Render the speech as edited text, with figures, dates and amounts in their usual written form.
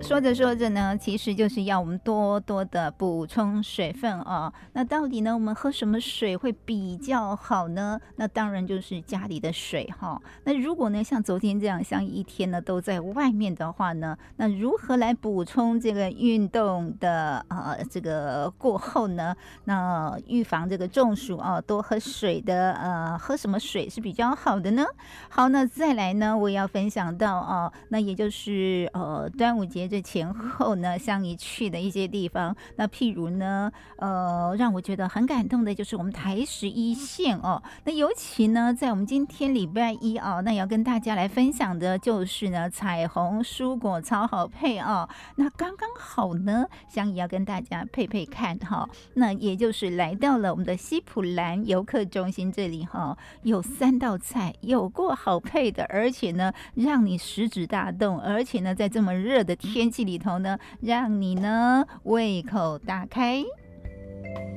说着说着呢，其实就是要我们多多的补充水分哦。那到底呢，我们喝什么水会比较好呢？那当然就是家里的水哈。那如果呢，像昨天这样，像一天呢都在外面的话呢，那如何来补充这个运动的这个过后呢？那预防这个中暑哦，多喝水的喝什么水是比较好的呢？好，那再来呢，我也要分享到哦，那也就是端午节这前后呢，像你去的一些地方，那譬如呢，让我觉得很感动的就是我们台11线哦，那尤其呢，在我们今天礼拜一哦，那也要跟大家来分享的就是呢，彩虹蔬果超好配哦，那刚刚好呢，想也要跟大家配配看哈、那也就是来到了我们的西普兰游客中心这里哈、有3道菜，有过好配的，而且呢，让你食指大动，而且呢，在这么热的天气里头呢，让你呢胃口大开。